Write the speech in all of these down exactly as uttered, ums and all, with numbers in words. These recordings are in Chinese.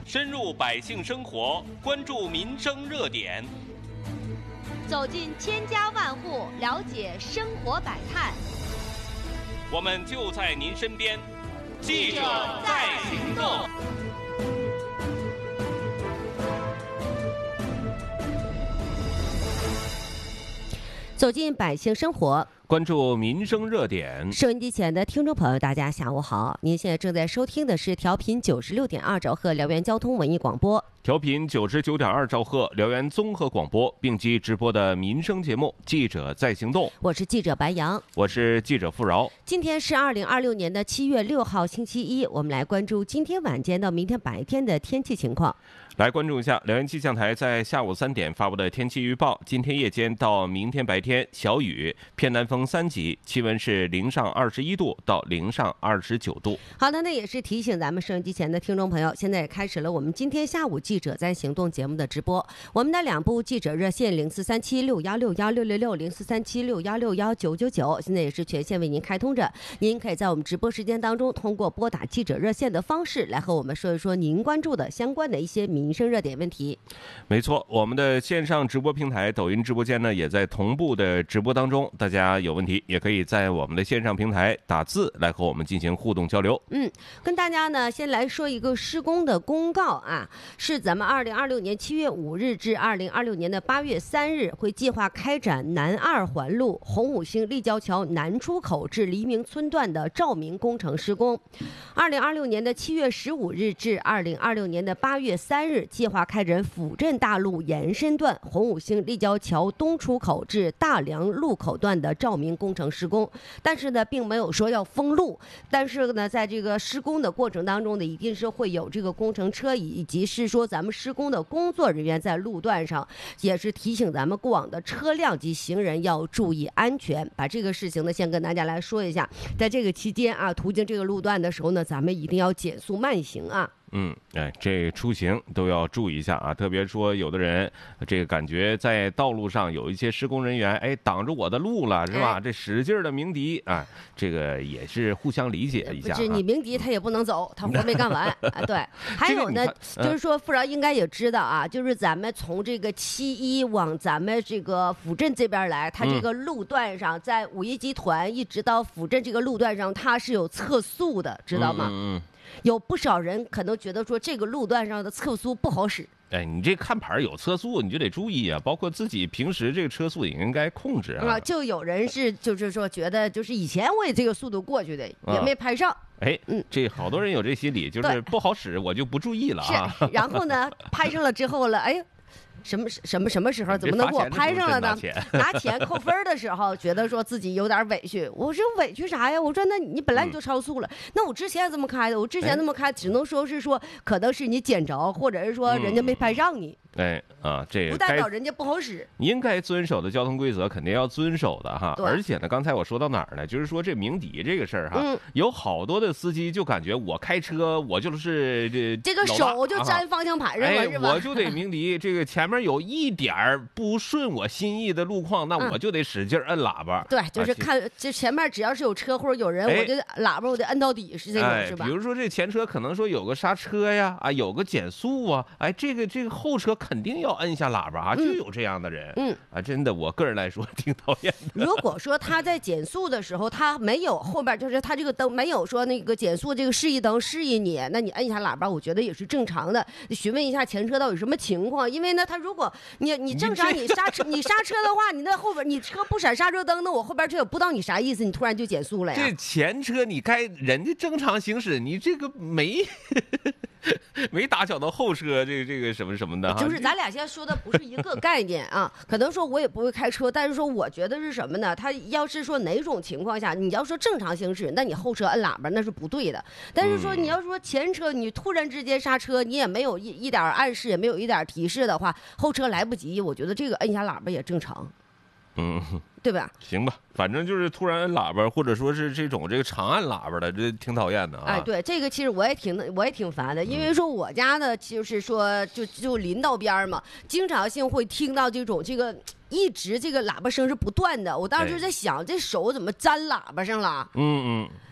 深入百姓生活，关注民生热点， 走进千家万户，了解生活百态。 我们就在您身边，记者在行动。 走进百姓生活， 关注民生热点。 收音机前的听众朋友，大家下午好！您现在正在收听的是调频九十六点二兆赫辽源交通文艺广播， 调频九十九点二兆赫辽源综合广播并机直播的民生节目《记者在行动》。 我是记者白杨， 我是记者付饶。 今天是二零二六年的七月六号，星期一。我们来关注今天晚间到明天白天的天气情况。 来关注一下辽源气象台在下午三点发布的天气预报。今天夜间到明天白天小雨，偏南风三级，气温是零上二十一度到零上二十九度。 好的，那也是提醒咱们收音机前的听众朋友，现在也开始了我们今天下午记者在行动节目的直播。我们的两部记者热线零四三七六幺六幺六六六零四三七六幺六幺九九九，现在也是全线为您开通着。您可以在我们直播时间当中，通过拨打记者热线的方式来和我们说一说您关注的相关的一些民生热点问题。 没错，我们的线上直播平台抖音直播间呢也在同步的直播当中，大家有问题也可以在我们的线上平台打字来和我们进行互动交流。 嗯，跟大家呢先来说一个施工的公告啊，是咱们二零二六年七月五日至二零二六年的八月三日会计划开展南二环路洪武兴立交桥南出口至黎明村段的照明工程施工。二零二六年的七月十五日至二零二六年的八月三日计划开展抚镇大路延伸段洪武兴立交桥东出口至大梁路口段的照明工程施工，但是呢，并没有说要封路。但是呢，在这个施工的过程当中呢，一定是会有这个工程车以及是说咱们施工的工作人员在路段上，也是提醒咱们过往的车辆及行人要注意安全。把这个事情呢，先跟大家来说一下，在这个期间啊，途经这个路段的时候呢，咱们一定要减速慢行啊。 嗯，哎，这出行都要注意一下啊！特别说，有的人这个感觉在道路上有一些施工人员，哎，挡着我的路了，是吧？哎、这使劲的鸣笛啊，这个也是互相理解一下、啊。 不是你鸣笛，他也不能走，他活没干完啊。对，还有呢，这个、就是说，付饶应该也知道啊，就是咱们从这个七一往咱们这个抚镇这边来，它这个路段上，在五一集团一直到抚镇这个路段上，它是有测速的，知道吗？ 嗯嗯。 有不少人可能觉得说这个路段上的测速不好使。 哎，你这看牌有测速，你就得注意啊，包括自己平时这个车速也应该控制啊。 啊，就有人是就是说觉得就是以前我也这个速度过去的，也没拍上。 哎，嗯，这好多人有这心理，就是不好使，我就不注意了啊。 是，然后呢，拍上了之后了，哎。什么什么什么时候怎么能给我拍上了呢？拿钱扣分的时候，觉得说自己有点委屈。我说委屈啥呀？我说那你本来你就超速了，嗯、那我之前这么开的，我之前那么开，只能说是说可能是你捡着，或者是说人家没拍上你。 嗯、哎啊，这不代表人家不好使。 应该遵守的交通规则肯定要遵守的哈。而且呢，刚才我说到哪儿呢？就是说这鸣笛这个事儿哈，嗯、有好多的司机就感觉我开车我就是这这个手就沾方向盘上了， 哎、 是吧？ 我就得鸣笛，这个前面有一点儿不顺我心意的路况，那我就得使劲摁喇叭。 嗯、对，就是看这前面只要是有车或者有人，哎、我就喇叭我得摁到底，是这种、 哎、 是吧？ 比如说这前车可能说有个刹车呀，啊，有个减速啊，哎，这个这个后车肯定要摁下喇叭啊，就有这样的人。嗯啊，真的，我个人来说挺讨厌的。 如果说他在减速的时候，他没有后边就是他这个灯没有说那个减速这个示意灯示意你，那你摁一下喇叭，我觉得也是正常的。你询问一下前车到底什么情况，因为呢，他如果你你正常你刹车你刹车的话，你那后边你车不闪刹车灯，那我后边车也不知道你啥意思，你突然就减速了呀。 这前车你该人家正常行驶，你这个没没打搅到后车，这个这个什么什么的， 就是咱俩现在说的不是一个概念啊。可能说我也不会开车，但是说我觉得是什么呢？他要是说哪种情况下，你要说正常行驶，那你后车摁喇叭那是不对的。但是说你要说前车你突然之间刹车，你也没有一一点暗示，也没有一点提示的话，后车来不及，我觉得这个摁一下喇叭也正常。 嗯， 对吧？ 行吧，反正就是突然摁喇叭，或者说是这种这个长按喇叭的，这挺讨厌的啊。 哎，对，这个其实我也挺我也挺烦的，因为说我家呢，就是说就就临道边嘛，经常性会听到这种这个一直这个喇叭声是不断的。我当时就在想，哎、这手怎么粘喇叭上了？ 嗯嗯。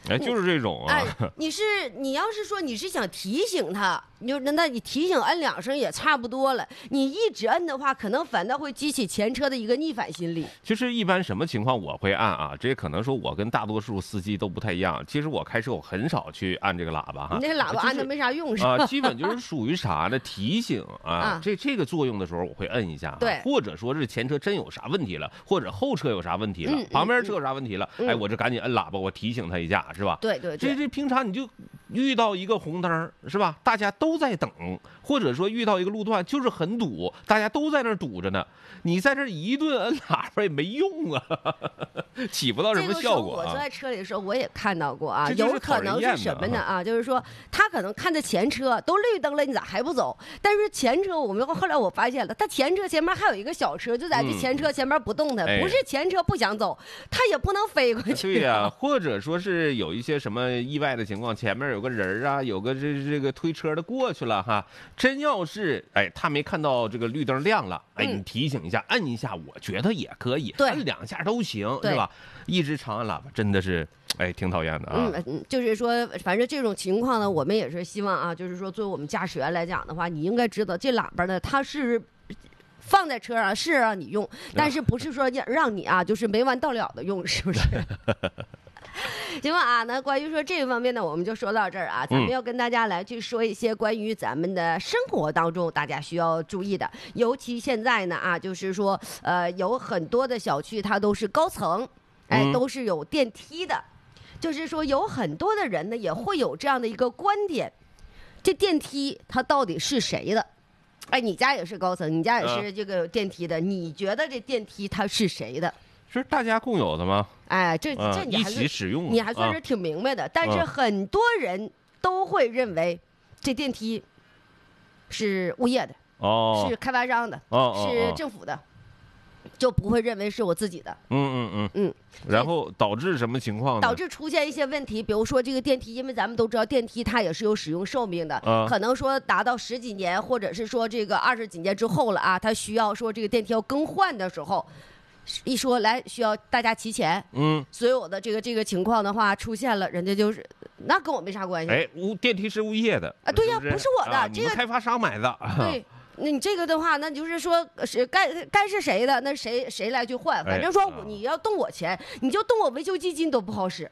哎，就是这种啊。 哎，你是你要是说你是想提醒他，你就那你提醒摁两声也差不多了。你一直摁的话，可能反倒会激起前车的一个逆反心理。 其实一般什么情况我会按啊？这可能说我跟大多数司机都不太一样。其实我开车我很少去按这个喇叭哈。 你那喇叭按的没啥用是吧？ 啊，基本就是属于啥呢？提醒啊， 啊这这个作用的时候我会摁一下。 对， 或者说是前车真有啥问题了，或者后车有啥问题了， 嗯、 旁边车有啥问题了， 嗯、 哎，我这赶紧摁喇叭，我提醒他一下，是吧？ 对对对。 这这平常你就遇到一个红灯是吧？大家都在等，或者说遇到一个路段就是很堵，大家都在那儿堵着呢，你在这一顿摁喇叭也没用啊，起不到什么效果、啊。 这个、我坐在车里的时候我也看到过啊， 有可能是什么呢啊？就是说他可能看着前车都绿灯了，你咋还不走？但是前车我们后来我发现了，他前车前面还有一个小车，就在这前车前面不动的， 嗯、 不是前车不想走，他也不能飞过去、啊。 对呀、啊，或者说是有一些什么意外的情况，前面有个人啊，有个这这个推车的过去了哈，真要是哎他没看到这个绿灯亮了，哎、嗯、你提醒一下，摁一下，我觉得也可以，摁两下都行，是吧？一直长按喇叭真的是哎挺讨厌的啊。 嗯，就是说，反正这种情况呢，我们也是希望啊，就是说，作为我们驾驶员来讲的话，你应该知道这喇叭呢，它是放在车上是让你用，但是不是说让你啊，就是没完到了的用，是不是？行吧啊，那关于说这个方面呢，我们就说到这儿啊。咱们要跟大家来去说一些关于咱们的生活当中大家需要注意的，尤其现在呢啊，就是说呃有很多的小区它都是高层，哎，都是有电梯的，就是说有很多的人呢也会有这样的一个观点，这电梯它到底是谁的？哎，你家也是高层，你家也是这个电梯的，你觉得这电梯它是谁的？ 是大家共有的吗？ 哎，这这你还是、 嗯、一起使用， 你还算是挺明白的。啊、但是很多人都会认为这电梯是物业的， 哦， 是开发商的， 哦， 是政府的，就不会认为是我自己的。 嗯嗯嗯嗯。然后导致什么情况呢？ 导致出现一些问题，比如说这个电梯，因为咱们都知道电梯它也是有使用寿命的， 啊、 可能说达到十几年，或者是说这个二十几年之后了啊，它需要说这个电梯要更换的时候。一说来需要大家提钱， 嗯， 所有的这个这个情况的话出现了，人家就是那跟我没啥关系。 哎，物电梯是物业的啊，对呀， 是是不是我的， 啊、 这个开发商买的。 对，那你这个的话，那就是说是该该是谁的，那谁谁来去换。反正说我、哎、你要动我钱，你就动我维修基金都不好使。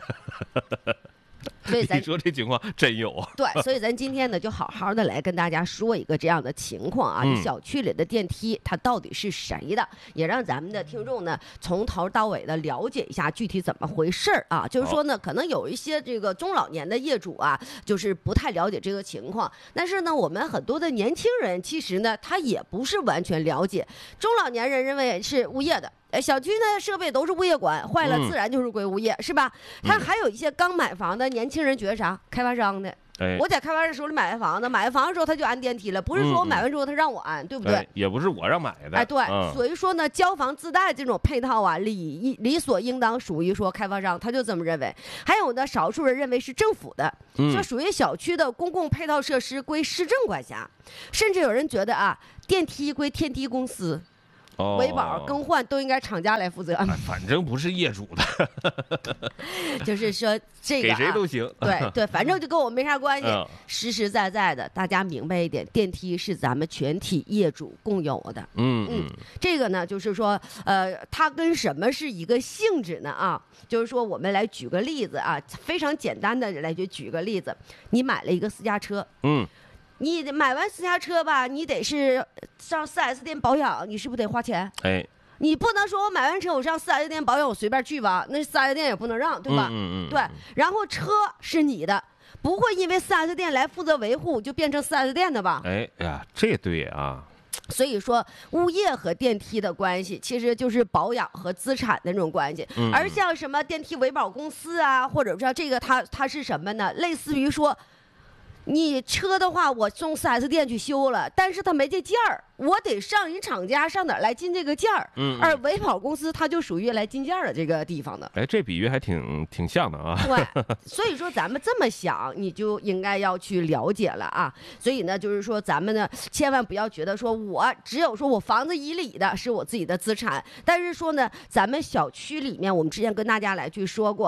所以咱你说这情况真有啊？ 对，所以咱今天呢就好好的来跟大家说一个这样的情况啊， 嗯、 小区里的电梯它到底是谁的，也让咱们的听众呢从头到尾的了解一下具体怎么回事儿啊。就是说呢，可能有一些这个中老年的业主啊，就是不太了解这个情况，但是呢，我们很多的年轻人其实呢，他也不是完全了解。中老年人认为是物业的。哎，小区呢设备都是物业管，坏了自然就是归物业，嗯、是吧？他还有一些刚买房的年轻人觉得啥？开发商的。 哎、 我在开发商手里买完房子，买完房子之后他就安电梯了，不是说我买完之后他让我安，嗯、对不对、 哎？也不是我让买的。 哎，对， 嗯、 所以说呢，交房自带这种配套啊，理理所应当属于说开发商，他就这么认为。还有呢，少数人认为是政府的，这属于小区的公共配套设施归市政管辖，甚至有人觉得啊，电梯归电梯公司。维保更换都应该厂家来负责， 哎、反正不是业主的， 就是说这个、啊、 给谁都行。 对对，反正就跟我没啥关系。嗯、实实在在的，大家明白一点，电梯是咱们全体业主共有的。 嗯嗯，这个呢，就是说，呃，它跟什么是一个性质呢？啊，就是说，我们来举个例子啊，非常简单的来去举个例子，你买了一个私家车， 嗯。 你买完私家车吧，你得是上 四 S 店保养，你是不是得花钱？ 哎， 你不能说我买完车我上 四 S 店保养我随便去吧，那 四 S 店也不能让，对吧？ 嗯嗯嗯。 对，然后车是你的，不会因为 四 S 店来负责维护就变成 四 S 店的吧？ 哎呀，这对啊。 所以说，物业和电梯的关系其实就是保养和资产的那种关系。 嗯、 而像什么电梯维保公司啊，或者说这个它它是什么呢？类似于说。你车的话，我送 四 S 店去修了，但是他没这件儿，我得上人厂家上哪儿来进这个件儿？ 嗯， 而维保公司它就属于来进件儿的这个地方的。 哎，这比喻还挺挺像的啊。 对，所以说咱们这么想，你就应该要去了解了啊。所以呢，就是说咱们呢，千万不要觉得说我只有说我房子以里的是我自己的资产，但是说呢，咱们小区里面，我们之前跟大家来去说过。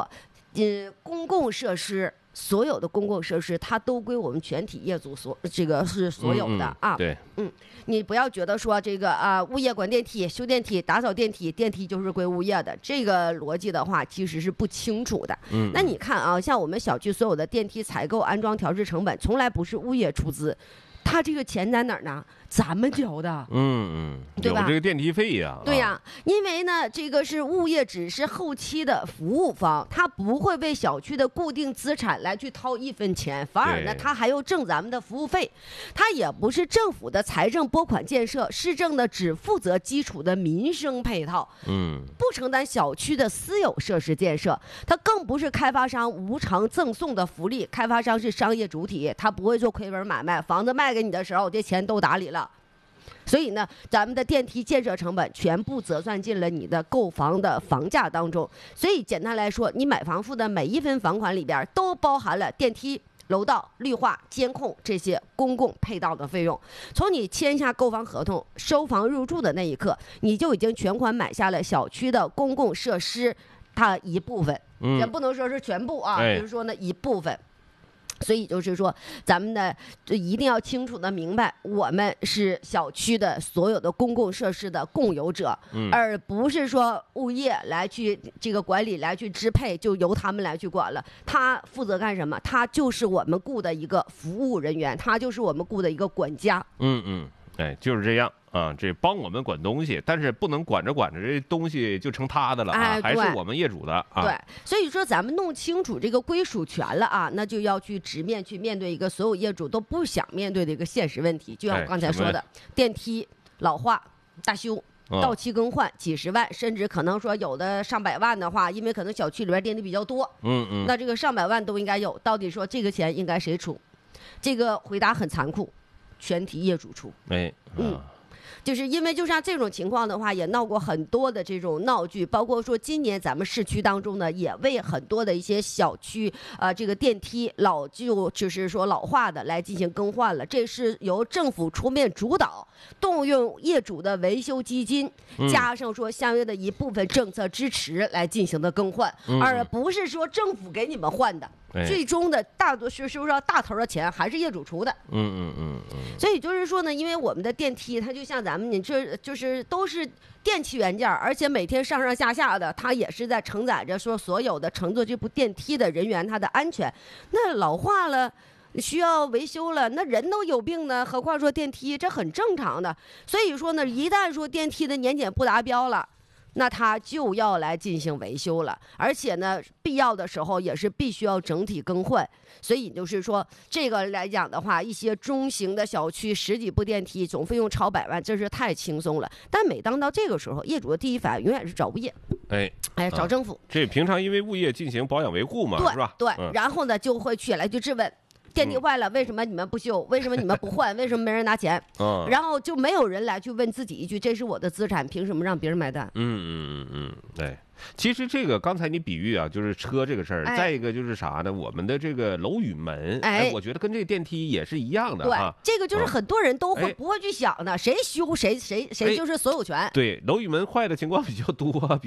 呃，公共设施。所有的公共设施，它都归我们全体业主所这个是所有的、 嗯嗯、 啊。 对， 嗯，你不要觉得说这个啊，物业管电梯、修电梯、打扫电梯，电梯就是归物业的，这个逻辑的话其实是不清楚的。 嗯， 那你看啊，像我们小区所有的电梯采购、安装、调制成本，从来不是物业出资，它这个钱在哪儿呢？咱们交的。 嗯嗯， 对吧？ 有这个电梯费呀。 对呀、 啊， 因为呢，这个是物业只是后期的服务方，他不会为小区的固定资产来去掏一分钱，反而呢，他还要挣咱们的服务费。他也不是政府的财政拨款建设，市政呢只负责基础的民生配套， 嗯， 不承担小区的私有设施建设。他更不是开发商无偿赠送的福利，开发商是商业主体，他不会做亏本买卖，房子卖给你的时候，这钱都打理了。所以呢，咱们的电梯建设成本全部折算进了你的购房的房价当中。所以简单来说，你买房付的每一分房款里边都包含了电梯、楼道、绿化、监控这些公共配套的费用。从你签下购房合同、收房入住的那一刻，你就已经全款买下了小区的公共设施它一部分，也不能说是全部啊， 哎、 就是说呢一部分。所以就是说，咱们呢就一定要清楚的明白，我们是小区的所有的公共设施的共有者， 嗯、 而不是说物业来去这个管理来去支配，就由他们来去管了。他负责干什么？他就是我们雇的一个服务人员，他就是我们雇的一个管家。 嗯嗯，哎，就是这样。啊，这帮我们管东西，但是不能管着管着这东西就成他的了啊， 哎、 还是我们业主的啊。 对，所以说咱们弄清楚这个归属权了啊，那就要去直面去面对一个所有业主都不想面对的一个现实问题，就像我刚才说的， 哎、 电梯老化、大修。到期更换几十万，甚至可能说有的上百万的话，因为可能小区里边电梯比较多， 嗯嗯， 那这个上百万都应该有。到底说这个钱应该谁出？这个回答很残酷，全体业主出。 哎， 嗯。就是因为就像这种情况的话，也闹过很多的这种闹剧，包括说今年咱们市区当中呢，也为很多的一些小区呃这个电梯老旧就是说老化的来进行更换了，这是由政府出面主导，动用业主的维修基金，加上说相应的一部分政策支持来进行的更换， 嗯、 而不是说政府给你们换的。 哎、 最终的大多数是不是大头的钱还是业主出的？ 嗯嗯嗯嗯。 所以就是说呢，因为我们的电梯它就像咱们你这就是都是电器元件，而且每天上上下下的，它也是在承载着说所有的乘坐这部电梯的人员它的安全。那老化了。需要维修了，那人都有病呢，何况说电梯，这很正常的。所以说呢，一旦说电梯的年检不达标了，那它就要来进行维修了，而且呢，必要的时候也是必须要整体更换。所以就是说，这个来讲的话，一些中型的小区十几部电梯，总费用超百万，真是太轻松了。但每当到这个时候，业主的第一反应永远是找物业， 哎哎，找政府。 啊、这平常因为物业进行保养维护嘛， 对是吧？ 对， 嗯、 然后呢，就会去来去质问。电梯坏了，为什么你们不修？为什么你们不换？为什么没人拿钱？ 嗯， 然后就没有人来去问自己一句：这是我的资产，凭什么让别人买单？ 嗯嗯嗯嗯，对。其实这个刚才你比喻啊，就是车这个事儿， 哎、 再一个就是啥呢？我们的这个楼宇门， 哎， 哎我觉得跟这个电梯也是一样的啊。 对，这个就是很多人都会、 哎、 不会去想的，谁修谁谁谁就是所有权。 对，楼宇门坏的情况比较多。